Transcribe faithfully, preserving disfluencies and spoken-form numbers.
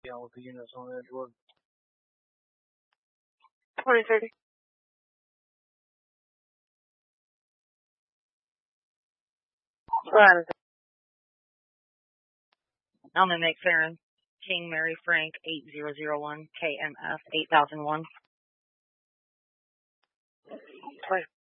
Yeah, with the units on that door. twenty thirty. Right. Alma McFerrin, King Mary Frank, eight zero zero one, K M F, eight thousand one. Twenty.